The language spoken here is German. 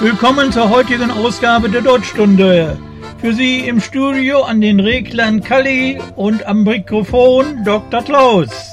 Willkommen zur heutigen Ausgabe der Deutschstunde. Für Sie im Studio an den Reglern Kalli und am Mikrofon Dr. Klaus.